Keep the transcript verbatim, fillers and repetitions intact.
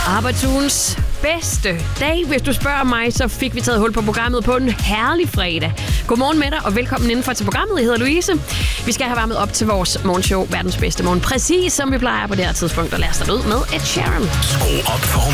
Arbejdsugens bedste dag. Hvis du spørger mig, så fik vi taget hul på programmet på en herlig fredag. Godmorgen med dig, og velkommen indenfor til programmet. Jeg hedder Louise. Vi skal have varmet op til vores morgenshow, verdens bedste morgen. Præcis som vi plejer på det her tidspunkt, og lad os starte ud med Ed Sheeran. Skru op for